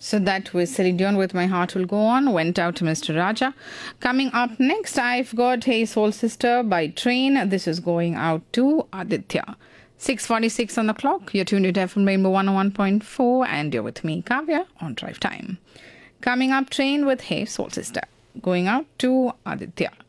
So that was Celine Dion with My Heart Will Go On. Went out to Mr. Raja. Coming up next, I've got Hey Soul Sister by Train. This is going out to Aditya. 6:46 on the clock. You're tuned to FM Rainbow 101.4 and you're with me, Kavya, on Drive Time. Coming up, Train with Hey Soul Sister. Going out to Aditya.